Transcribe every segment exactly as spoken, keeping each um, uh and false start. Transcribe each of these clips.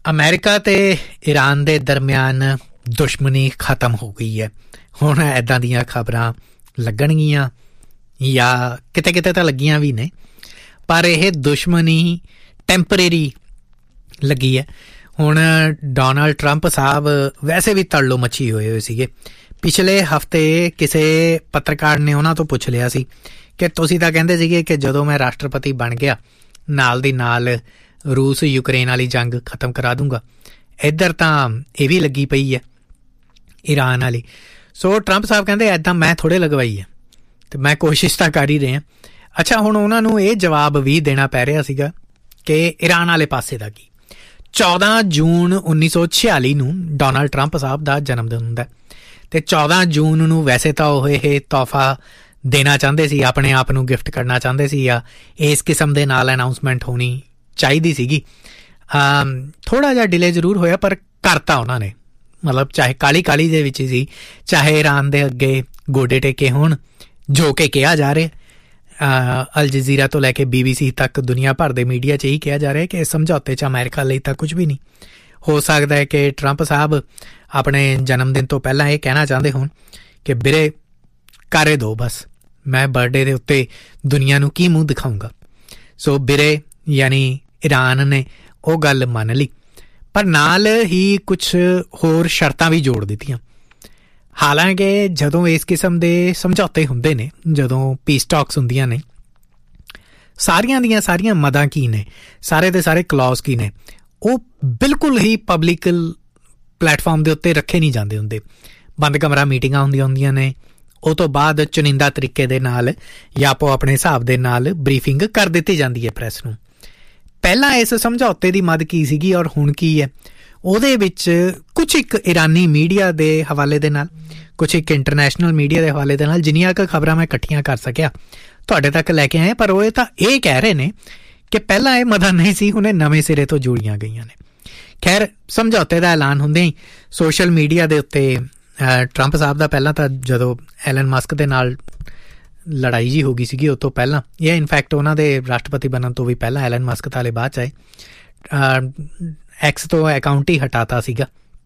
America ਤੇ Iran ਦੇ ਦਰਮਿਆਨ ਦੁਸ਼ਮਣੀ ਖਤਮ ਹੋ ਗਈ ਹੈ। ਹੁਣ ਇੱਦਾਂ ਦੀਆਂ ਖਬਰਾਂ ਲੱਗਣਗੀਆਂ ਜਾਂ ਕਿਤੇ ਕਿਤੇ ਤਾਂ ਲੱਗੀਆਂ ਵੀ ਨੇ, ਪਰ ਇਹ ਦੁਸ਼ਮਣੀ ਟੈਂਪਰੇਰੀ ਲੱਗੀ ਹੈ। ਹੁਣ ਡੋਨਾਲਡ ਟਰੰਪ ਸਾਹਿਬ ਵੈਸੇ ਵੀ ਤੜਲੋ ਮੱਛੀ ਹੋਏ ਹੋਏ ਸੀਗੇ। ਪਿਛਲੇ ਹਫ਼ਤੇ ਕਿਸੇ ਪੱਤਰਕਾਰ ਨੇ ਉਹਨਾਂ ਤੋਂ ਪੁੱਛ ਲਿਆ ਸੀ ਕਿ ਤੁਸੀਂ ਤਾਂ ਕਹਿੰਦੇ ਸੀਗੇ ਕਿ ਜਦੋਂ ਮੈਂ ਰਾਸ਼ਟਰਪਤੀ ਬਣ ਗਿਆ ਨਾਲ ਦੀ ਨਾਲ ਰੂਸ ਯੂਕਰੇਨ ਵਾਲੀ ਜੰਗ ਖਤਮ ਕਰਾ ਦੂੰਗਾ। ਇੱਧਰ ਤਾਂ ਇਹ ਵੀ ਲੱਗੀ ਪਈ ਹੈ ਈਰਾਨ ਵਾਲੀ। ਸੋ ਟਰੰਪ ਸਾਹਿਬ ਕਹਿੰਦੇ ਇੱਦਾਂ ਮੈਂ ਥੋੜ੍ਹੇ ਲਗਵਾਈ ਹੈ ਅਤੇ ਮੈਂ ਕੋਸ਼ਿਸ਼ ਤਾਂ ਕਰ ਹੀ ਰਿਹਾ। ਅੱਛਾ, ਹੁਣ ਉਹਨਾਂ ਨੂੰ ਇਹ ਜਵਾਬ ਵੀ ਦੇਣਾ ਪੈ ਰਿਹਾ ਸੀਗਾ ਕਿ ਈਰਾਨ ਵਾਲੇ ਪਾਸੇ ਦਾ ਕੀ। ਚੌਦਾਂ ਜੂਨ ਉੱਨੀ ਸੌ ਛਿਆਲੀ ਨੂੰ ਡੋਨਾਲਡ ਟਰੰਪ ਸਾਹਿਬ ਦਾ ਜਨਮ ਦਿਨ ਹੁੰਦਾ ਅਤੇ ਚੌਦਾਂ ਜੂਨ ਨੂੰ ਵੈਸੇ ਤਾਂ ਉਹ ਇਹ ਤੋਹਫਾ ਦੇਣਾ ਚਾਹੁੰਦੇ ਸੀ, ਆਪਣੇ ਆਪ ਨੂੰ ਗਿਫਟ ਕਰਨਾ ਚਾਹੁੰਦੇ ਸੀ ਜਾਂ ਇਸ ਕਿਸਮ ਦੇ ਨਾਲ ਅਨਾਊਂਸਮੈਂਟ ਹੋਣੀ ਚਾਹੀਦੀ ਸੀਗੀ। ਥੋੜ੍ਹਾ ਜਿਹਾ ਡਿਲੇ ਜ਼ਰੂਰ ਹੋਇਆ ਪਰ ਕਰਤਾ ਉਹਨਾਂ ਨੇ, ਮਤਲਬ ਚਾਹੇ ਕਾਲੀ ਕਾਲੀ ਦੇ ਵਿੱਚ ਸੀ, ਚਾਹੇ ਈਰਾਨ ਦੇ ਅੱਗੇ ਗੋਡੇ ਟੇਕੇ ਹੋਣ, ਜੋ ਕਿ ਕਿਹਾ ਜਾ ਰਿਹਾ ਅਲ ਜਜ਼ੀਰਾ ਤੋਂ ਲੈ ਕੇ ਬੀ ਬੀ ਸੀ ਤੱਕ ਦੁਨੀਆ ਭਰ ਦੇ ਮੀਡੀਆ 'ਚ ਇਹੀ ਕਿਹਾ ਜਾ ਰਿਹਾ ਕਿ ਇਸ ਸਮਝੌਤੇ 'ਚ ਅਮਰੀਕਾ ਲਈ ਤਾਂ ਕੁਝ ਵੀ ਨਹੀਂ ਹੋ ਸਕਦਾ ਹੈ। ਕਿ ਟਰੰਪ ਸਾਹਿਬ ਆਪਣੇ ਜਨਮ ਦਿਨ ਤੋਂ ਪਹਿਲਾਂ ਇਹ ਕਹਿਣਾ ਚਾਹੁੰਦੇ ਹੋਣ ਕਿ ਵੀਰੇ ਕਰ ਦਿਓ, ਬਸ ਮੈਂ ਬਰਥਡੇ ਦੇ ਉੱਤੇ ਦੁਨੀਆ ਨੂੰ ਕੀ ਮੂੰਹ ਦਿਖਾਊਂਗਾ। ਸੋ ਵੀਰੇ ਯਾਨੀ ਈਰਾਨ ਨੇ ਉਹ ਗੱਲ ਮੰਨ ਲਈ, ਪਰ ਨਾਲ ਹੀ ਕੁਛ ਹੋਰ ਸ਼ਰਤਾਂ ਵੀ ਜੋੜ ਦਿੱਤੀਆਂ। ਹਾਲਾਂਕਿ ਜਦੋਂ ਇਸ ਕਿਸਮ ਦੇ ਸਮਝੌਤੇ ਹੁੰਦੇ ਨੇ, ਜਦੋਂ ਪੀਸ ਟਾਕਸ ਹੁੰਦੀਆਂ ਨੇ, ਸਾਰੀਆਂ ਦੀਆਂ ਸਾਰੀਆਂ ਮਦਾਂ ਕੀ ਨੇ, ਸਾਰੇ ਦੇ ਸਾਰੇ ਕਲੌਜ਼ ਕੀ ਨੇ, ਉਹ ਬਿਲਕੁਲ ਹੀ ਪਬਲਿਕਲ ਪਲੇਟਫਾਰਮ ਦੇ ਉੱਤੇ ਰੱਖੇ ਨਹੀਂ ਜਾਂਦੇ ਹੁੰਦੇ। ਬੰਦ ਕਮਰਾ ਮੀਟਿੰਗਾਂ ਹੁੰਦੀਆਂ ਹੁੰਦੀਆਂ ਨੇ, ਉਹ ਤੋਂ ਬਾਅਦ ਚੁਣਿੰਦਾ ਤਰੀਕੇ ਦੇ ਨਾਲ ਜਾਂ ਆਪੋ ਆਪਣੇ ਹਿਸਾਬ ਦੇ ਨਾਲ ਬਰੀਫਿੰਗ ਕਰ ਦਿੱਤੀ ਜਾਂਦੀ ਹੈ ਪ੍ਰੈਸ ਨੂੰ। ਪਹਿਲਾਂ ਇਸ ਸਮਝੌਤੇ ਦੀ ਮਦ ਕੀ ਸੀਗੀ ਔਰ ਹੁਣ ਕੀ ਹੈ, ਉਹਦੇ ਵਿੱਚ ਕੁਛ ਇੱਕ ਇਰਾਨੀ ਮੀਡੀਆ ਦੇ ਹਵਾਲੇ ਦੇ ਨਾਲ, ਕੁਛ ਇੱਕ ਇੰਟਰਨੈਸ਼ਨਲ ਮੀਡੀਆ ਦੇ ਹਵਾਲੇ ਦੇ ਨਾਲ ਜਿੰਨੀਆਂ ਕੁ ਖਬਰਾਂ ਮੈਂ ਇਕੱਠੀਆਂ ਕਰ ਸਕਿਆ ਤੁਹਾਡੇ ਤੱਕ ਲੈ ਕੇ ਆਏ। ਪਰ ਉਹ ਇਹ ਤਾਂ ਇਹ ਕਹਿ ਰਹੇ ਨੇ ਕਿ ਪਹਿਲਾਂ ਇਹ ਮਦਾਂ ਨਹੀਂ ਸੀ, ਹੁਣ ਇਹ ਨਵੇਂ ਸਿਰੇ ਤੋਂ ਜੋੜੀਆਂ ਗਈਆਂ ਨੇ। ਖੈਰ, ਸਮਝੌਤੇ ਦਾ ਐਲਾਨ ਹੁੰਦੇ ਹੀ ਸੋਸ਼ਲ ਮੀਡੀਆ ਦੇ ਉੱਤੇ ਟਰੰਪ ਸਾਹਿਬ ਦਾ ਪਹਿਲਾਂ ਤਾਂ ਜਦੋਂ ਐਲਨ ਮਸਕ ਦੇ ਨਾਲ ਲੜਾਈ ਜੀ ਹੋ ਗਈ ਸੀਗੀ, ਉਹ ਤੋਂ ਪਹਿਲਾਂ, ਇਹ ਇਨਫੈਕਟ ਉਹਨਾਂ ਦੇ ਰਾਸ਼ਟਰਪਤੀ ਬਣਨ ਤੋਂ ਵੀ ਪਹਿਲਾਂ, ਐਲਨ ਮਸਕ ਤਾਲੇ ਬਾਅਦ 'ਚ ਆਏ, ਐਕਸ ਤੋਂ ਅਕਾਊਂਟ ਹੀ ਹਟਾਤਾ ਸੀਗਾ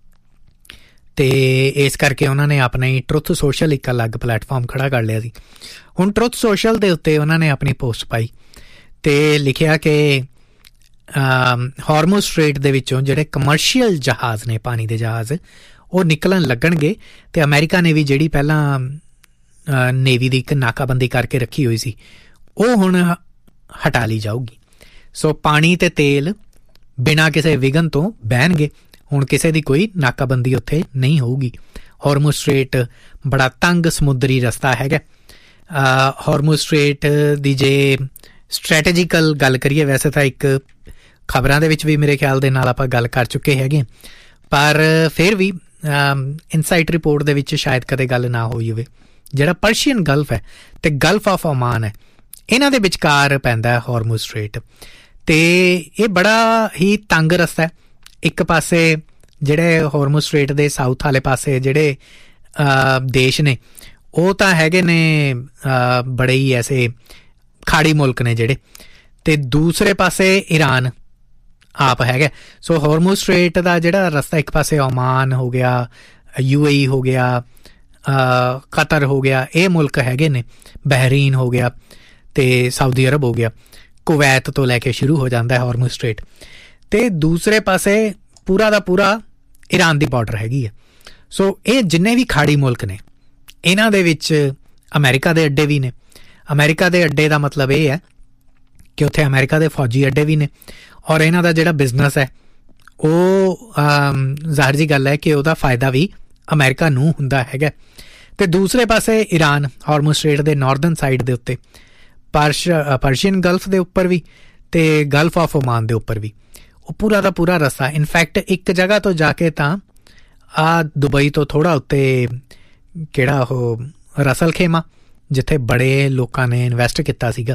ਅਤੇ ਇਸ ਕਰਕੇ ਉਹਨਾਂ ਨੇ ਆਪਣੇ ਟਰੁੱਥ ਸੋਸ਼ਲ ਇੱਕ ਅਲੱਗ ਪਲੇਟਫਾਰਮ ਖੜ੍ਹਾ ਕਰ ਲਿਆ ਸੀ। ਹੁਣ ਟਰੁੱਥ ਸੋਸ਼ਲ ਦੇ ਉੱਤੇ ਉਹਨਾਂ ਨੇ ਆਪਣੀ ਪੋਸਟ ਪਾਈ ਅਤੇ ਲਿਖਿਆ ਕਿ ਹਾਰਮੁਜ਼ ਸਟ੍ਰੇਟ ਦੇ ਵਿੱਚੋਂ ਜਿਹੜੇ ਕਮਰਸ਼ੀਅਲ ਜਹਾਜ਼ ਨੇ, ਪਾਣੀ ਦੇ ਜਹਾਜ਼, ਉਹ ਨਿਕਲਣ ਲੱਗਣਗੇ ਅਤੇ ਅਮਰੀਕਾ ਨੇ ਵੀ ਜਿਹੜੀ ਪਹਿਲਾਂ ਨੇਵੀ ਦੀ ਇੱਕ ਨਾਕਾਬੰਦੀ ਕਰਕੇ ਰੱਖੀ ਹੋਈ ਸੀ, ਉਹ ਹੁਣ ਹਟਾ ਲਈ ਜਾਊਗੀ। ਸੋ ਪਾਣੀ ਅਤੇ ਤੇਲ ਬਿਨਾਂ ਕਿਸੇ ਵਿਘਨ ਤੋਂ ਬਹਿਣਗੇ। ਹੁਣ ਕਿਸੇ ਦੀ ਕੋਈ ਨਾਕਾਬੰਦੀ ਉੱਥੇ ਨਹੀਂ ਹੋਊਗੀ। ਹਾਰਮੁਜ਼ ਸਟ੍ਰੇਟ ਬੜਾ ਤੰਗ ਸਮੁੰਦਰੀ ਰਸਤਾ ਹੈਗਾ। ਹਾਰਮੁਜ਼ ਸਟ੍ਰੇਟ ਦੀ ਜੇ ਸਟ੍ਰੈਟੇਜੀਕਲ ਗੱਲ ਕਰੀਏ, ਵੈਸੇ ਤਾਂ ਇੱਕ ਖਬਰਾਂ ਦੇ ਵਿੱਚ ਵੀ ਮੇਰੇ ਖਿਆਲ ਦੇ ਨਾਲ ਆਪਾਂ ਗੱਲ ਕਰ ਚੁੱਕੇ ਹੈਗੇ, ਪਰ ਫਿਰ ਵੀ ਇਨਸਾਈਟ ਰਿਪੋਰਟ ਦੇ ਵਿੱਚ ਸ਼ਾਇਦ ਕਦੇ ਗੱਲ ਨਾ ਹੋਈ ਹੋਵੇ। ਜਿਹੜਾ ਪਰਸ਼ੀਅਨ ਗਲਫ ਹੈ ਅਤੇ ਗਲਫ ਆਫ ਓਮਾਨ ਹੈ, ਇਹਨਾਂ ਦੇ ਵਿਚਕਾਰ ਪੈਂਦਾ ਹਾਰਮੁਜ਼ ਸਟ੍ਰੇਟ ਅਤੇ ਇਹ ਬੜਾ ਹੀ ਤੰਗ ਰਸਤਾ ਹੈ। ਇੱਕ ਪਾਸੇ ਜਿਹੜੇ ਹਾਰਮੁਜ਼ ਸਟ੍ਰੇਟ ਦੇ ਸਾਊਥ ਵਾਲੇ ਪਾਸੇ ਜਿਹੜੇ ਦੇਸ਼ ਨੇ, ਉਹ ਤਾਂ ਹੈਗੇ ਨੇ ਬੜੇ ਹੀ ਐਸੇ ਖਾੜੀ ਮੁਲਕ ਨੇ ਜਿਹੜੇ, ਅਤੇ ਦੂਸਰੇ ਪਾਸੇ ਈਰਾਨ ਆਪ ਹੈਗਾ। ਸੋ ਹਾਰਮੁਜ਼ ਸਟ੍ਰੇਟ ਦਾ ਜਿਹੜਾ ਰਸਤਾ, ਇੱਕ ਪਾਸੇ ਓਮਾਨ ਹੋ ਗਿਆ, ਯੂ ਏ ਈ ਹੋ ਗਿਆ, ਕਤਰ ਹੋ ਗਿਆ, ਇਹ ਮੁਲਕ ਹੈਗੇ ਨੇ, ਬਹਿਰੀਨ ਹੋ ਗਿਆ ਅਤੇ ਸਾਊਦੀ ਅਰਬ ਹੋ ਗਿਆ, ਕੁਵੈਤ ਤੋਂ ਲੈ ਕੇ ਸ਼ੁਰੂ ਹੋ ਜਾਂਦਾ ਹੈ ਹਾਰਮੁਜ਼ ਸਟ੍ਰੇਟ, ਅਤੇ ਦੂਸਰੇ ਪਾਸੇ ਪੂਰਾ ਦਾ ਪੂਰਾ ਈਰਾਨ ਦੀ ਬਾਰਡਰ ਹੈਗੀ ਹੈ। ਸੋ ਇਹ ਜਿੰਨੇ ਵੀ ਖਾੜੀ ਮੁਲਕ ਨੇ, ਇਹਨਾਂ ਦੇ ਵਿੱਚ ਅਮਰੀਕਾ ਦੇ ਅੱਡੇ ਵੀ ਨੇ। ਅਮਰੀਕਾ ਦੇ ਅੱਡੇ ਦਾ ਮਤਲਬ ਇਹ ਹੈ ਕਿ ਉੱਥੇ ਅਮਰੀਕਾ ਦੇ ਫੌਜੀ ਅੱਡੇ ਵੀ ਨੇ ਔਰ ਇਹਨਾਂ ਦਾ ਜਿਹੜਾ ਬਿਜ਼ਨਸ ਹੈ ਉਹ ਜ਼ਾਹਿਰ ਜੀ ਗੱਲ ਹੈ ਕਿ ਉਹਦਾ ਫਾਇਦਾ ਵੀ ਅਮਰੀਕਾ ਨੂੰ ਹੁੰਦਾ ਹੈਗਾ। ਅਤੇ ਦੂਸਰੇ ਪਾਸੇ ਈਰਾਨ ਹਾਰਮੁਜ਼ ਸਟ੍ਰੇਟ ਦੇ ਨਾਰਦਰਨ ਸਾਈਡ ਦੇ ਉੱਤੇ, ਪਰਸ਼ ਪਰਸ਼ੀਅਨ ਗਲਫ ਦੇ ਉੱਪਰ ਵੀ ਅਤੇ ਗਲਫ ਆਫ ਓਮਾਨ ਦੇ ਉੱਪਰ ਵੀ, ਉਹ ਪੂਰਾ ਦਾ ਪੂਰਾ ਰਸਤਾ। ਇਨਫੈਕਟ ਇੱਕ ਜਗ੍ਹਾ ਤੋਂ ਜਾ ਕੇ ਤਾਂ ਆਹ ਦੁਬਈ ਤੋਂ ਥੋੜ੍ਹਾ ਉੱਤੇ ਕਿਹੜਾ ਉਹ ਰਸਲ ਖੇਮਾ, ਜਿੱਥੇ ਬੜੇ ਲੋਕਾਂ ਨੇ ਇਨਵੈਸਟ ਕੀਤਾ ਸੀਗਾ।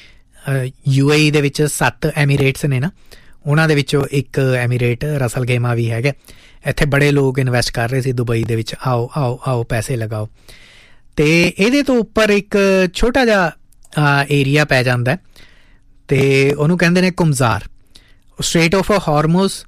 ਯੂ ਏ ਈ ਦੇ ਵਿੱਚ ਸੱਤ ਐਮੀਰੇਟਸ ਨੇ ਨਾ, ਉਹਨਾਂ ਦੇ ਵਿੱਚੋਂ ਇੱਕ ਐਮੀਰੇਟ ਰਸਲ ਖੇਮਾ ਵੀ ਹੈਗਾ। ਇੱਥੇ ਬੜੇ ਲੋਕ ਇਨਵੈਸਟ ਕਰ ਰਹੇ ਸੀ ਦੁਬਈ ਦੇ ਵਿੱਚ, ਆਓ ਆਓ ਆਓ ਪੈਸੇ ਲਗਾਓ। ਅਤੇ ਇਹਦੇ ਤੋਂ ਉੱਪਰ ਇੱਕ ਛੋਟਾ ਜਿਹਾ ਏਰੀਆ ਪੈ ਜਾਂਦਾ ਅਤੇ ਉਹਨੂੰ ਕਹਿੰਦੇ ਨੇ ਕੁਮਜ਼ਾਰ। ਸਟ੍ਰੇਟ ਆਫ ਹਾਰਮੁਜ਼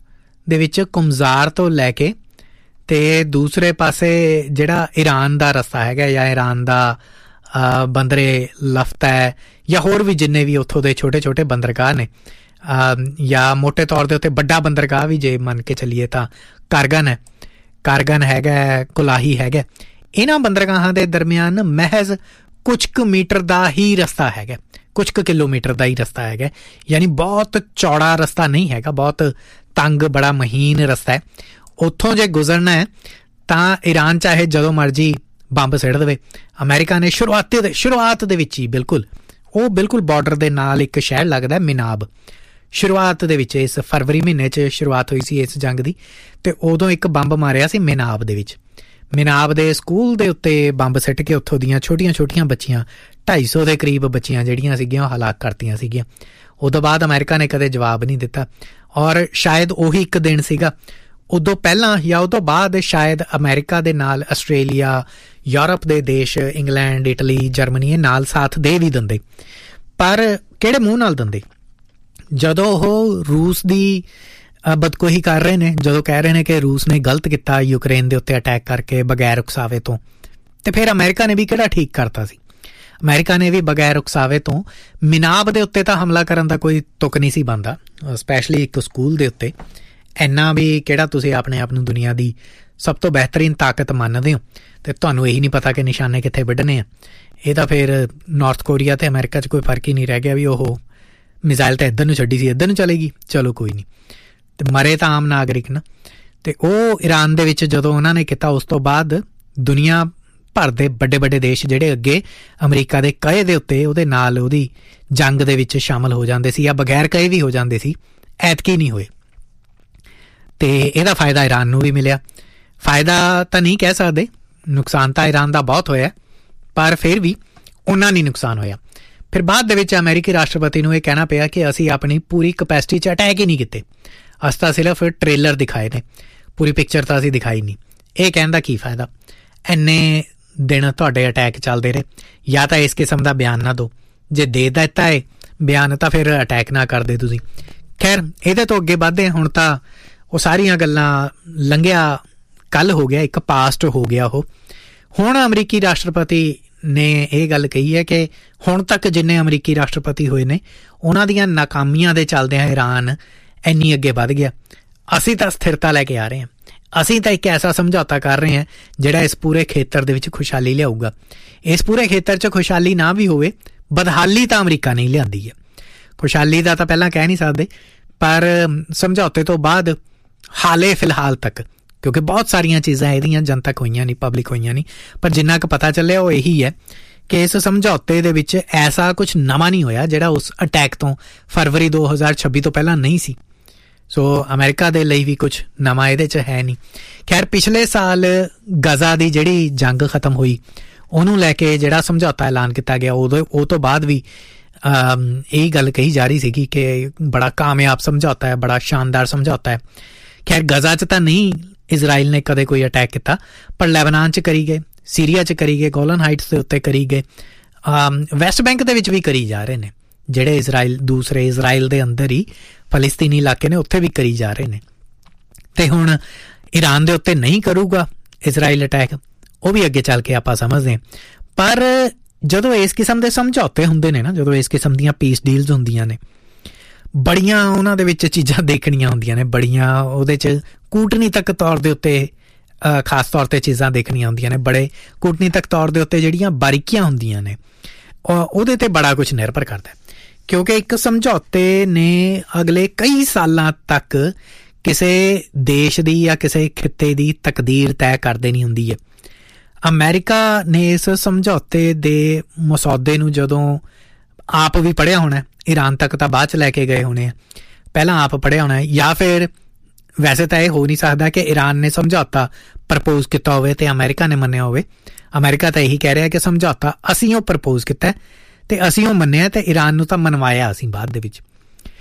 ਦੇ ਵਿੱਚ ਕੁਮਜ਼ਾਰ ਤੋਂ ਲੈ ਕੇ ਤੇ ਦੂਸਰੇ ਪਾਸੇ ਜਿਹੜਾ ਈਰਾਨ ਦਾ ਰਸਤਾ ਹੈਗਾ ਜਾਂ ਈਰਾਨ ਦਾ ਬੰਦਰੇ ਲਫਤਾ ਹੈ ਜਾਂ ਹੋਰ ਵੀ ਜਿੰਨੇ ਵੀ ਉੱਥੋਂ ਦੇ ਛੋਟੇ ਛੋਟੇ ਬੰਦਰਗਾਹ ਨੇ, ਜਾਂ ਮੋਟੇ ਤੌਰ ਦੇ ਉੱਤੇ ਵੱਡਾ ਬੰਦਰਗਾਹ ਵੀ ਜੇ ਮੰਨ ਕੇ ਚੱਲੀਏ ਤਾਂ ਕਾਰਗਨ ਹੈ, ਕਾਰਗਨ ਹੈਗਾ, ਕੁਲਾਹੀ ਹੈਗਾ। ਇਹਨਾਂ ਬੰਦਰਗਾਹਾਂ ਦੇ ਦਰਮਿਆਨ ਮਹਿਜ਼ ਕੁਛ ਕੁ ਮੀਟਰ ਦਾ ਹੀ ਰਸਤਾ ਹੈਗਾ, ਕੁਛ ਕੁ ਕਿਲੋਮੀਟਰ ਦਾ ਹੀ ਰਸਤਾ ਹੈਗਾ, ਯਾਨੀ ਬਹੁਤ ਚੌੜਾ ਰਸਤਾ ਨਹੀਂ ਹੈਗਾ, ਬਹੁਤ ਤੰਗ ਬੜਾ ਮਹੀਨ ਰਸਤਾ ਹੈ। ਉੱਥੋਂ ਜੇ ਗੁਜ਼ਰਨਾ ਹੈ ਤਾਂ ਈਰਾਨ ਚਾਹੇ ਜਦੋਂ ਮਰਜ਼ੀ ਬੰਬ ਸਿੱਟ ਦੇਵੇ। ਅਮਰੀਕਾ ਨੇ ਸ਼ੁਰੂਆਤੀ ਦੇ ਸ਼ੁਰੂਆਤ ਦੇ ਵਿੱਚ ਹੀ ਬਿਲਕੁਲ ਉਹ ਬਿਲਕੁਲ ਬਾਰਡਰ ਦੇ ਨਾਲ ਇੱਕ ਸ਼ਹਿਰ ਲੱਗਦਾ ਮਿਨਾਬ, ਸ਼ੁਰੂਆਤ ਦੇ ਵਿੱਚ ਇਸ ਫਰਵਰੀ ਮਹੀਨੇ 'ਚ ਸ਼ੁਰੂਆਤ ਹੋਈ ਸੀ ਇਸ ਜੰਗ ਦੀ, ਅਤੇ ਉਦੋਂ ਇੱਕ ਬੰਬ ਮਾਰਿਆ ਸੀ ਮਿਨਾਬ ਦੇ ਵਿੱਚ। ਮਿਨਾਬ ਦੇ ਸਕੂਲ ਦੇ ਉੱਤੇ ਬੰਬ ਸਿੱਟ ਕੇ ਉੱਥੋਂ ਦੀਆਂ ਛੋਟੀਆਂ ਛੋਟੀਆਂ ਬੱਚੀਆਂ, ਢਾਈ ਸੌ ਦੇ ਕਰੀਬ ਬੱਚੀਆਂ ਜਿਹੜੀਆਂ ਸੀਗੀਆਂ ਉਹ ਹਲਾਕ ਕਰਤੀਆਂ ਸੀਗੀਆਂ। ਉਦੋਂ ਬਾਅਦ ਅਮਰੀਕਾ ਨੇ ਕਦੇ ਜਵਾਬ ਨਹੀਂ ਦਿੱਤਾ, ਔਰ ਸ਼ਾਇਦ ਉਹੀ ਇੱਕ ਦਿਨ ਸੀਗਾ, ਉਦੋਂ ਪਹਿਲਾਂ ਜਾਂ ਉਦੋਂ ਬਾਅਦ ਸ਼ਾਇਦ ਅਮਰੀਕਾ ਦੇ ਨਾਲ ਆਸਟ੍ਰੇਲੀਆ, ਯੂਰਪ ਦੇ ਦੇਸ਼, ਇੰਗਲੈਂਡ, ਇਟਲੀ, ਜਰਮਨੀ ਇਹ ਨਾਲ ਸਾਥ ਦੇ ਵੀ ਦਿੰਦੇ, ਪਰ ਕਿਹੜੇ ਮੂੰਹ ਨਾਲ ਦਿੰਦੇ? ਜਦੋਂ ਉਹ ਰੂਸ ਦੀ ਬਦਕੋਹੀ ਕਰ ਰਹੇ ਨੇ, ਜਦੋਂ ਕਹਿ ਰਹੇ ਨੇ ਕਿ ਰੂਸ ਨੇ ਗਲਤ ਕੀਤਾ ਯੂਕਰੇਨ ਦੇ ਉੱਤੇ ਅਟੈਕ ਕਰਕੇ ਬਗੈਰ ਉਕਸਾਵੇ ਤੋਂ, ਤੇ ਫਿਰ ਅਮਰੀਕਾ ਨੇ ਵੀ ਕਿਹੜਾ ਠੀਕ ਕਰਤਾ ਸੀ? ਅਮਰੀਕਾ ਨੇ ਵੀ ਬਗੈਰ ਉਕਸਾਵੇ ਤੋਂ ਮਿਨਾਬ ਦੇ ਉੱਤੇ ਤਾਂ ਹਮਲਾ ਕਰਨ ਦਾ ਕੋਈ ਤੁਕ ਨਹੀਂ ਸੀ ਬਣਦਾ, ਸਪੈਸ਼ਲੀ ਇੱਕ ਸਕੂਲ ਦੇ ਉੱਤੇ। ਇੰਨਾ ਵੀ ਕਿਹੜਾ ਤੁਸੀਂ ਆਪਣੇ ਆਪ ਨੂੰ ਦੁਨੀਆ ਦੀ ਸਭ ਤੋਂ ਬਿਹਤਰੀਨ ਤਾਕਤ ਮੰਨਦੇ ਹੋ ਅਤੇ ਤੁਹਾਨੂੰ ਇਹੀ ਨਹੀਂ ਪਤਾ ਕਿ ਨਿਸ਼ਾਨੇ ਕਿੱਥੇ ਵੱਢਣੇ ਆ? ਇਹ ਤਾਂ ਫਿਰ ਨਾਰਥ ਕੋਰੀਆ ਅਤੇ ਅਮਰੀਕਾ 'ਚ ਕੋਈ ਫਰਕ ਹੀ ਨਹੀਂ ਰਹਿ ਗਿਆ ਵੀ ਉਹ ਮਿਜ਼ਾਈਲ ਤਾਂ ਇੱਧਰ ਨੂੰ ਛੱਡੀ ਸੀ ਇੱਧਰ ਨੂੰ ਚਲੇਗੀ, ਚਲੋ ਕੋਈ ਨਹੀਂ, ਅਤੇ ਮਰੇ ਤਾਂ ਆਮ ਨਾਗਰਿਕ ਨਾ। ਅਤੇ ਉਹ ਈਰਾਨ ਦੇ ਵਿੱਚ ਜਦੋਂ ਉਹਨਾਂ ਨੇ ਕੀਤਾ, ਉਸ ਤੋਂ ਬਾਅਦ ਦੁਨੀਆ ਭਰ ਦੇ ਵੱਡੇ ਵੱਡੇ ਦੇਸ਼ ਜਿਹੜੇ ਅੱਗੇ ਅਮਰੀਕਾ ਦੇ ਕਹੇ ਦੇ ਉੱਤੇ ਉਹਦੇ ਨਾਲ ਉਹਦੀ ਜੰਗ ਦੇ ਵਿੱਚ ਸ਼ਾਮਲ ਹੋ ਜਾਂਦੇ ਸੀ ਜਾਂ ਬਗੈਰ ਕਹੇ ਵੀ ਹੋ ਜਾਂਦੇ ਸੀ, ਐਤਕੀ ਨਹੀਂ ਹੋਏ। ਅਤੇ ਇਹਦਾ ਫਾਇਦਾ ਈਰਾਨ ਨੂੰ ਵੀ ਮਿਲਿਆ। ਫਾਇਦਾ ਤਾਂ ਨਹੀਂ ਕਹਿ ਸਕਦੇ, ਨੁਕਸਾਨ ਤਾਂ ਈਰਾਨ ਦਾ ਬਹੁਤ ਹੋਇਆ, ਪਰ ਫਿਰ ਵੀ ਓਨਾ ਨਹੀਂ ਨੁਕਸਾਨ ਹੋਇਆ। ਫਿਰ ਬਾਅਦ ਦੇ ਵਿੱਚ ਅਮਰੀਕੀ ਰਾਸ਼ਟਰਪਤੀ ਨੂੰ ਇਹ ਕਹਿਣਾ ਪਿਆ ਕਿ ਅਸੀਂ ਆਪਣੀ ਪੂਰੀ ਕਪੈਸਿਟੀ 'ਚ ਅਟੈਕ ਹੀ ਨਹੀਂ ਕੀਤੇ, ਅਸੀਂ ਤਾਂ ਸਿਰਫ ਟ੍ਰੇਲਰ ਦਿਖਾਏ ਨੇ, ਪੂਰੀ ਪਿਕਚਰ ਤਾਂ ਅਸੀਂ ਦਿਖਾਈ ਨਹੀਂ। ਇਹ ਕਹਿਣ ਦਾ ਕੀ ਫਾਇਦਾ? ਇੰਨੇ ਦਿਨ ਤੁਹਾਡੇ ਅਟੈਕ ਚੱਲਦੇ ਰਹੇ, ਜਾਂ ਤਾਂ ਇਸ ਕਿਸਮ ਦਾ ਬਿਆਨ ਨਾ ਦਿਓ, ਜੇ ਦੇ ਦਿੱਤਾ ਹੈ ਬਿਆਨ ਤਾਂ ਫਿਰ ਅਟੈਕ ਨਾ ਕਰਦੇ ਤੁਸੀਂ। ਖੈਰ ਇਹਦੇ ਤੋਂ ਅੱਗੇ ਵੱਧਦੇ, ਹੁਣ ਤਾਂ ਉਹ ਸਾਰੀਆਂ ਗੱਲਾਂ ਲੰਘਿਆ, ਕੱਲ੍ਹ ਹੋ ਗਿਆ, ਇੱਕ ਪਾਸਟ ਹੋ ਗਿਆ ਉਹ। ਹੁਣ ਅਮਰੀਕੀ ਰਾਸ਼ਟਰਪਤੀ ਨੇ ਇਹ ਗੱਲ ਕਹੀ ਹੈ ਕਿ ਹੁਣ ਤੱਕ ਜਿੰਨੇ ਅਮਰੀਕੀ ਰਾਸ਼ਟਰਪਤੀ ਹੋਏ ਨੇ ਉਹਨਾਂ ਦੀਆਂ ਨਾਕਾਮੀਆਂ ਦੇ ਚੱਲਦਿਆਂ ਈਰਾਨ ਇੰਨੀ ਅੱਗੇ ਵੱਧ ਗਿਆ। ਅਸੀਂ ਤਾਂ ਸਥਿਰਤਾ ਲੈ ਕੇ ਆ ਰਹੇ ਹਾਂ, ਅਸੀਂ ਤਾਂ ਇੱਕ ਐਸਾ ਸਮਝੌਤਾ ਕਰ ਰਹੇ ਹਾਂ ਜਿਹੜਾ ਇਸ ਪੂਰੇ ਖੇਤਰ ਦੇ ਵਿੱਚ ਖੁਸ਼ਹਾਲੀ ਲਿਆਊਗਾ। ਇਸ ਪੂਰੇ ਖੇਤਰ 'ਚ ਖੁਸ਼ਹਾਲੀ ਨਾ ਵੀ ਹੋਵੇ, ਬਦਹਾਲੀ ਤਾਂ ਅਮਰੀਕਾ ਨਹੀਂ ਲਿਆਂਦੀ ਹੈ। ਖੁਸ਼ਹਾਲੀ ਦਾ ਤਾਂ ਪਹਿਲਾਂ ਕਹਿ ਨਹੀਂ ਸਕਦੇ, ਪਰ ਸਮਝੌਤੇ ਤੋਂ ਬਾਅਦ ਹਾਲੇ ਫਿਲਹਾਲ ਤੱਕ, ਕਿਉਂਕਿ ਬਹੁਤ ਸਾਰੀਆਂ ਚੀਜ਼ਾਂ ਇਹਦੀਆਂ ਜਨਤਕ ਹੋਈਆਂ ਨਹੀਂ, ਪਬਲਿਕ ਹੋਈਆਂ ਨਹੀਂ, ਪਰ ਜਿੰਨਾ ਕੁ ਪਤਾ ਚੱਲਿਆ ਉਹ ਇਹੀ ਹੈ ਕਿ ਇਸ ਸਮਝੌਤੇ ਦੇ ਵਿੱਚ ਐਸਾ ਕੁਛ ਨਵਾਂ ਨਹੀਂ ਹੋਇਆ ਜਿਹੜਾ ਉਸ ਅਟੈਕ ਤੋਂ ਫਰਵਰੀ ਦੋ ਹਜ਼ਾਰ ਛੱਬੀ ਤੋਂ ਪਹਿਲਾਂ ਨਹੀਂ ਸੀ। ਸੋ ਅਮਰੀਕਾ ਦੇ ਲਈ ਵੀ ਕੁਛ ਨਵਾਂ ਇਹਦੇ 'ਚ ਹੈ ਨਹੀਂ। ਖੈਰ ਪਿਛਲੇ ਸਾਲ ਗਜ਼ਾ ਦੀ ਜਿਹੜੀ ਜੰਗ ਖਤਮ ਹੋਈ ਉਹਨੂੰ ਲੈ ਕੇ ਜਿਹੜਾ ਸਮਝੌਤਾ ਐਲਾਨ ਕੀਤਾ ਗਿਆ, ਉਦੋਂ ਉਹ ਤੋਂ ਬਾਅਦ ਵੀ ਇਹ ਗੱਲ ਕਹੀ ਜਾ ਰਹੀ ਸੀਗੀ ਕਿ ਬੜਾ ਕਾਮਯਾਬ ਸਮਝੌਤਾ ਹੈ, ਬੜਾ ਸ਼ਾਨਦਾਰ ਸਮਝੌਤਾ ਹੈ। ਖੈਰ ਗਜ਼ਾ 'ਚ ਤਾਂ ਨਹੀਂ ਇਜ਼ਰਾਈਲ ਨੇ ਕਦੇ ਕੋਈ ਅਟੈਕ ਕੀਤਾ, ਪਰ ਲੈਬਨਾਨ 'ਚ ਕਰੀ ਗਏ, ਸੀਰੀਆ 'ਚ ਕਰੀ ਗਏ, ਗੋਲਨ ਹਾਈਟਸ ਦੇ ਉੱਤੇ ਕਰੀ ਗਏ, ਵੈਸਟ ਬੈਂਕ ਦੇ ਵਿੱਚ ਵੀ ਕਰੀ ਜਾ ਰਹੇ ਨੇ, ਜਿਹੜੇ ਇਜ਼ਰਾਈਲ ਦੂਸਰੇ ਇਜ਼ਰਾਈਲ ਦੇ ਅੰਦਰ ਹੀ ਫਲਸਤੀਨੀ ਇਲਾਕੇ ਨੇ ਉੱਥੇ ਵੀ ਕਰੀ ਜਾ ਰਹੇ ਨੇ। ਅਤੇ ਹੁਣ ਈਰਾਨ ਦੇ ਉੱਤੇ ਨਹੀਂ ਕਰੂਗਾ ਇਜ਼ਰਾਈਲ ਅਟੈਕ, ਉਹ ਵੀ ਅੱਗੇ ਚੱਲ ਕੇ ਆਪਾਂ ਸਮਝਦੇ ਹਾਂ। ਪਰ ਜਦੋਂ ਇਸ ਕਿਸਮ ਦੇ ਸਮਝੌਤੇ ਹੁੰਦੇ ਨੇ ਨਾ, ਜਦੋਂ ਇਸ ਕਿਸਮ ਦੀਆਂ ਪੀਸ ਡੀਲਸ ਹੁੰਦੀਆਂ ਨੇ, ਬੜੀਆਂ ਉਹਨਾਂ ਦੇ ਵਿੱਚ ਚੀਜ਼ਾਂ ਦੇਖਣੀਆਂ ਹੁੰਦੀਆਂ ਨੇ, ਬੜੀਆਂ ਉਹਦੇ 'ਚ ਕੂਟਨੀਤਕ ਤੌਰ ਦੇ ਉੱਤੇ ਖਾਸ ਤੌਰ 'ਤੇ ਚੀਜ਼ਾਂ ਦੇਖਣੀਆਂ ਹੁੰਦੀਆਂ ਨੇ, ਬੜੇ ਕੂਟਨੀਤਕ ਤੌਰ ਦੇ ਉੱਤੇ ਜਿਹੜੀਆਂ ਬਾਰੀਕੀਆਂ ਹੁੰਦੀਆਂ ਨੇ ਉਹਦੇ 'ਤੇ ਬੜਾ ਕੁਛ ਨਿਰਭਰ ਕਰਦਾ, ਕਿਉਂਕਿ ਇੱਕ ਸਮਝੌਤੇ ਨੇ ਅਗਲੇ ਕਈ ਸਾਲਾਂ ਤੱਕ ਕਿਸੇ ਦੇਸ਼ ਦੀ ਜਾਂ ਕਿਸੇ ਖਿੱਤੇ ਦੀ ਤਕਦੀਰ ਤੈਅ ਕਰ ਦੇਣੀ ਹੁੰਦੀ ਹੈ। ਅਮਰੀਕਾ ਨੇ ਇਸ ਸਮਝੌਤੇ ਦੇ ਮਸੌਦੇ ਨੂੰ ਜਦੋਂ ਆਪ ਵੀ ਪੜ੍ਹਿਆ ਹੋਣਾ, ਈਰਾਨ ਤੱਕ ਤਾਂ ਬਾਅਦ 'ਚ ਲੈ ਕੇ ਗਏ ਹੋਣੇ ਆ, ਪਹਿਲਾਂ ਆਪ ਪੜ੍ਹਿਆ ਹੋਣਾ, ਜਾਂ ਫਿਰ ਵੈਸੇ ਤਾਂ ਇਹ ਹੋ ਨਹੀਂ ਸਕਦਾ ਕਿ ਈਰਾਨ ਨੇ ਸਮਝੌਤਾ ਪ੍ਰਪੋਜ਼ ਕੀਤਾ ਹੋਵੇ ਅਤੇ ਅਮਰੀਕਾ ਨੇ ਮੰਨਿਆ ਹੋਵੇ। ਅਮਰੀਕਾ ਤਾਂ ਇਹੀ ਕਹਿ ਰਿਹਾ ਕਿ ਸਮਝੌਤਾ ਅਸੀਂ ਉਹ ਪ੍ਰਪੋਜ਼ ਕੀਤਾ ਅਤੇ ਅਸੀਂ ਉਹ ਮੰਨਿਆ ਅਤੇ ਈਰਾਨ ਨੂੰ ਤਾਂ ਮਨਵਾਇਆ ਅਸੀਂ ਬਾਅਦ ਦੇ ਵਿੱਚ।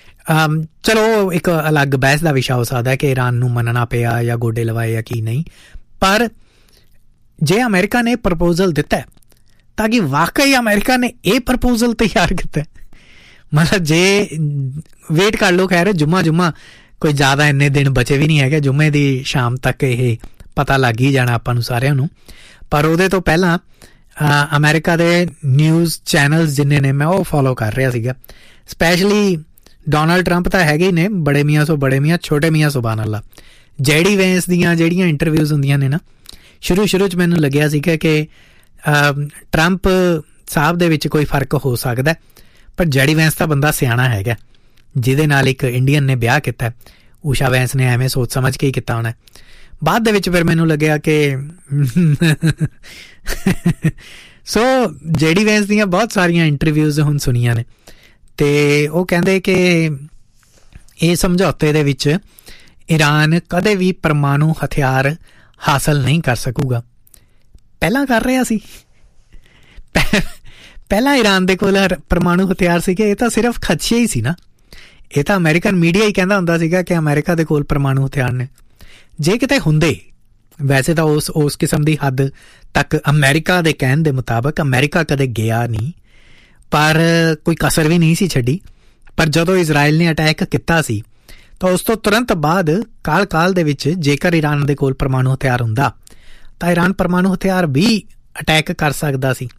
ਚਲੋ ਇੱਕ ਅਲੱਗ ਬਹਿਸ ਦਾ ਵਿਸ਼ਾ ਹੋ ਸਕਦਾ ਕਿ ਈਰਾਨ ਨੂੰ ਮੰਨਣਾ ਪਿਆ ਜਾਂ ਗੋਡੇ ਲਵਾਏ ਜਾਂ ਕੀ ਨਹੀਂ, ਪਰ ਜੇ ਅਮਰੀਕਾ ਨੇ ਪ੍ਰਪੋਜ਼ਲ ਦਿੱਤਾ ਤਾਂ ਕਿ ਵਾਕਈ ਅਮਰੀਕਾ ਨੇ ਇਹ ਪ੍ਰਪੋਜ਼ਲ ਤਿਆਰ ਕੀਤਾ, ਮਤਲਬ ਜੇ ਵੇਟ ਕਰ ਲਓ, ਖੈਰ ਜੁਮਾ ਜੁਮਾ ਕੋਈ ਜ਼ਿਆਦਾ ਇੰਨੇ ਦਿਨ ਬਚੇ ਵੀ ਨਹੀਂ ਹੈਗੇ, ਜੁਮੇ ਦੀ ਸ਼ਾਮ ਤੱਕ ਇਹ ਪਤਾ ਲੱਗ ਹੀ ਜਾਣਾ ਆਪਾਂ ਨੂੰ ਸਾਰਿਆਂ ਨੂੰ। ਪਰ ਉਹਦੇ ਤੋਂ ਪਹਿਲਾਂ ਅਮਰੀਕਾ ਦੇ ਨਿਊਜ਼ ਚੈਨਲਸ ਜਿੰਨੇ ਨੇ ਮੈਂ ਉਹ ਫੋਲੋ ਕਰ ਰਿਹਾ ਸੀਗਾ। ਸਪੈਸ਼ਲੀ ਡੋਨਲਡ ਟਰੰਪ ਤਾਂ ਹੈਗੇ ਹੀ ਨੇ, ਬੜੇ ਮੀਆਂ ਸੋ ਬੜੇ ਮੀਆਂ, ਛੋਟੇ ਮੀਆਂ ਸੁਭਾਨ ਅੱਲਾ। ਜੈਡੀ ਵੈਂਸ ਦੀਆਂ ਜਿਹੜੀਆਂ ਇੰਟਰਵਿਊਜ਼ ਹੁੰਦੀਆਂ ਨੇ ਨਾ, ਸ਼ੁਰੂ ਸ਼ੁਰੂ 'ਚ ਮੈਨੂੰ ਲੱਗਿਆ ਸੀਗਾ ਕਿ ਟਰੰਪ ਸਾਹਿਬ ਦੇ ਵਿੱਚ ਕੋਈ ਫਰਕ ਹੋ ਸਕਦਾ, ਪਰ ਜੈਡੀ ਵੈਂਸ ਤਾਂ ਬੰਦਾ ਸਿਆਣਾ ਹੈਗਾ, ਜਿਹਦੇ ਨਾਲ ਇੱਕ ਇੰਡੀਅਨ ਨੇ ਵਿਆਹ ਕੀਤਾ। ਊਸ਼ਾ ਵੈਂਸ ਨੇ ਐਵੇਂ ਸੋਚ ਸਮਝ ਕੇ ਹੀ ਕੀਤਾ ਹੋਣਾ। ਬਾਅਦ ਦੇ ਵਿੱਚ ਫਿਰ ਮੈਨੂੰ ਲੱਗਿਆ ਕਿ ਸੋ ਜੈਡੀ ਵੈਂਸ ਦੀਆਂ ਬਹੁਤ ਸਾਰੀਆਂ ਇੰਟਰਵਿਊਜ਼ ਹੁਣ ਸੁਣੀਆਂ ਨੇ, ਅਤੇ ਉਹ ਕਹਿੰਦੇ ਕਿ ਇਹ ਸਮਝੌਤੇ ਦੇ ਵਿੱਚ ਈਰਾਨ ਕਦੇ ਵੀ ਪਰਮਾਣੂ ਹਥਿਆਰ ਹਾਸਲ ਨਹੀਂ ਕਰ ਸਕੂਗਾ। ਪਹਿਲਾਂ ਕਰ ਰਿਹਾ ਸੀ, ਪਹਿਲਾਂ ਈਰਾਨ ਦੇ ਕੋਲ ਪਰਮਾਣੂ ਹਥਿਆਰ ਸੀਗੇ। ਇਹ ਤਾਂ ਸਿਰਫ ਖਦਸ਼ੇ ਹੀ ਸੀ ਨਾ, ਇਹ ਤਾਂ ਅਮਰੀਕਨ ਮੀਡੀਆ ਹੀ ਕਹਿੰਦਾ ਹੁੰਦਾ ਸੀਗਾ ਕਿ ਅਮਰੀਕਾ ਦੇ ਕੋਲ ਪਰਮਾਣੂ ਹਥਿਆਰ ਨੇ। ਜੇ ਕਿਤੇ ਹੁੰਦੇ, ਵੈਸੇ ਤਾਂ ਉਸ ਉਸ ਕਿਸਮ ਦੀ ਹੱਦ ਤੱਕ ਅਮਰੀਕਾ ਦੇ ਕਹਿਣ ਦੇ ਮੁਤਾਬਕ ਅਮਰੀਕਾ ਕਦੇ ਗਿਆ ਨਹੀਂ, ਪਰ ਕੋਈ ਕਸਰ ਵੀ ਨਹੀਂ ਸੀ ਛੱਡੀ। ਪਰ ਜਦੋਂ ਇਜ਼ਰਾਈਲ ਨੇ ਅਟੈਕ ਕੀਤਾ ਸੀ ਤਾਂ ਉਸ ਤੋਂ ਤੁਰੰਤ ਬਾਅਦ ਕਾਲ ਕਾਲ ਦੇ ਵਿੱਚ ਜੇਕਰ ਈਰਾਨ ਦੇ ਕੋਲ ਪਰਮਾਣੂ ਹਥਿਆਰ ਹੁੰਦਾ ਤਾਂ ਈਰਾਨ ਪਰਮਾਣੂ ਹਥਿਆਰ ਵੀ ਅਟੈਕ ਕਰ ਸਕਦਾ ਸੀ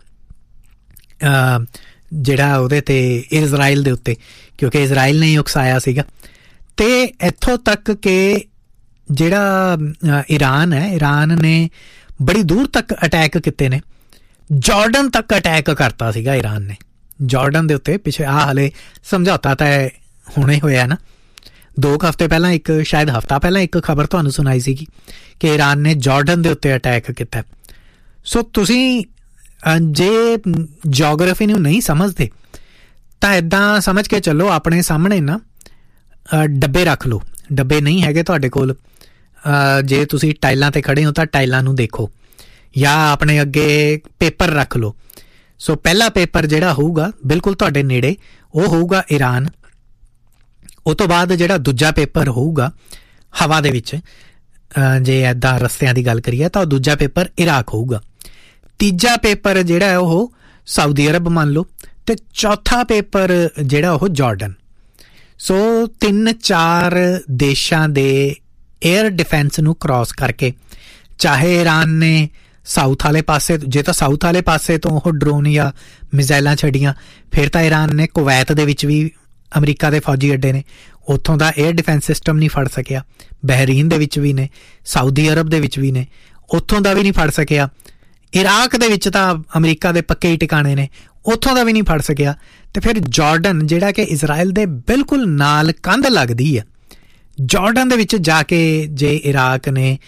ਜਿਹੜਾ ਉਹਦੇ 'ਤੇ ਇਜ਼ਰਾਈਲ ਦੇ ਉੱਤੇ, ਕਿਉਂਕਿ ਇਜ਼ਰਾਈਲ ਨੇ ਹੀ ਉਕਸਾਇਆ ਸੀਗਾ। ਅਤੇ ਇੱਥੋਂ ਤੱਕ ਕਿ ਜਿਹੜਾ ਈਰਾਨ ਹੈ, ਈਰਾਨ ਨੇ ਬੜੀ ਦੂਰ ਤੱਕ ਅਟੈਕ ਕੀਤੇ ਨੇ। ਜਾਰਡਨ ਤੱਕ ਅਟੈਕ ਕਰਤਾ ਸੀਗਾ ਈਰਾਨ ਨੇ, ਜਾਰਡਨ ਦੇ ਉੱਤੇ। ਪਿੱਛੇ ਆਹ ਹਾਲੇ ਸਮਝੌਤਾ ਤਾਂ ਹੁਣੇ ਹੋਇਆ ਨਾ, ਦੋ ਕੁ ਹਫ਼ਤੇ ਪਹਿਲਾਂ, ਇੱਕ ਸ਼ਾਇਦ ਹਫ਼ਤਾ ਪਹਿਲਾਂ ਇੱਕ ਖਬਰ ਤੁਹਾਨੂੰ ਸੁਣਾਈ ਸੀਗੀ ਕਿ ਈਰਾਨ ਨੇ ਜਾਰਡਨ ਦੇ ਉੱਤੇ ਅਟੈਕ ਕੀਤਾ। ਸੋ ਤੁਸੀਂ ਜੇ ਜੀਓਗ੍ਰਾਫੀ ਨੂੰ ਨਹੀਂ ਸਮਝਦੇ ਤਾਂ ਇੱਦਾਂ ਸਮਝ ਕੇ ਚੱਲੋ, ਆਪਣੇ ਸਾਹਮਣੇ ਨਾ ਡੱਬੇ ਰੱਖ ਲਓ। ਡੱਬੇ ਨਹੀਂ ਹੈਗੇ ਤੁਹਾਡੇ ਕੋਲ, ਜੇ ਤੁਸੀਂ ਟਾਈਲਾਂ 'ਤੇ ਖੜ੍ਹੇ ਹੋ ਤਾਂ ਟਾਈਲਾਂ ਨੂੰ ਦੇਖੋ, ਜਾਂ ਆਪਣੇ ਅੱਗੇ ਪੇਪਰ ਰੱਖ ਲਓ। ਸੋ ਪਹਿਲਾ ਪੇਪਰ ਜਿਹੜਾ ਹੋਊਗਾ ਬਿਲਕੁਲ ਤੁਹਾਡੇ ਨੇੜੇ, ਉਹ ਹੋਊਗਾ ਈਰਾਨ। ਉਹ ਤੋਂ ਬਾਅਦ ਜਿਹੜਾ ਦੂਜਾ ਪੇਪਰ ਹੋਊਗਾ ਹਵਾ ਦੇ ਵਿੱਚ, ਜੇ ਇੱਦਾਂ ਰਸਤਿਆਂ ਦੀ ਗੱਲ ਕਰੀਏ ਤਾਂ ਉਹ ਦੂਜਾ ਪੇਪਰ ਇਰਾਕ ਹੋਊਗਾ। ਤੀਜਾ ਪੇਪਰ ਜਿਹੜਾ ਹੈ ਉਹ ਸਾਊਦੀ ਅਰਬ ਮੰਨ ਲਓ, ਅਤੇ ਚੌਥਾ ਪੇਪਰ ਜਿਹੜਾ ਉਹ ਜਾਰਡਨ। ਸੋ ਤਿੰਨ ਚਾਰ ਦੇਸ਼ਾਂ ਦੇ ਏਅਰ ਡਿਫੈਂਸ ਨੂੰ ਕ੍ਰਾਸ ਕਰਕੇ, ਚਾਹੇ ਈਰਾਨ ਨੇ ਸਾਊਥ ਵਾਲੇ ਪਾਸੇ, ਜੇ ਤਾਂ ਸਾਊਥ ਵਾਲੇ ਪਾਸੇ ਤੋਂ ਉਹ ਡਰੋਨ ਜਾਂ ਮਿਜ਼ਾਈਲਾਂ ਛੱਡੀਆਂ, ਫਿਰ ਤਾਂ ਈਰਾਨ ਨੇ ਕੁਵੈਤ ਦੇ ਵਿੱਚ ਵੀ ਅਮਰੀਕਾ ਦੇ ਫੌਜੀ ਅੱਡੇ ਨੇ, ਉੱਥੋਂ ਦਾ ਏਅਰ ਡਿਫੈਂਸ ਸਿਸਟਮ ਨਹੀਂ ਫੜ ਸਕਿਆ। ਬਹਿਰੀਨ ਦੇ ਵਿੱਚ ਵੀ ਨੇ, ਸਾਊਦੀ ਅਰਬ ਦੇ ਵਿੱਚ ਵੀ ਨੇ, ਉੱਥੋਂ ਦਾ ਵੀ ਨਹੀਂ ਫੜ ਸਕਿਆ। ਇਰਾਕ ਦੇ ਵਿੱਚ ਤਾਂ ਅਮਰੀਕਾ ਦੇ ਪੱਕੇ ਹੀ ਟਿਕਾਣੇ ਨੇ, ਉੱਥੋਂ ਦਾ ਵੀ ਨਹੀਂ ਫੜ ਸਕਿਆ। ਅਤੇ ਫਿਰ ਜਾਰਡਨ, ਜਿਹੜਾ ਕਿ ਇਜ਼ਰਾਈਲ ਦੇ ਬਿਲਕੁਲ ਨਾਲ ਕੰਧ ਲੱਗਦੀ ਹੈ, ਜਾਰਡਨ ਦੇ ਵਿੱਚ ਜਾ ਕੇ ਜੇ ਇਰਾਕ ਨੇ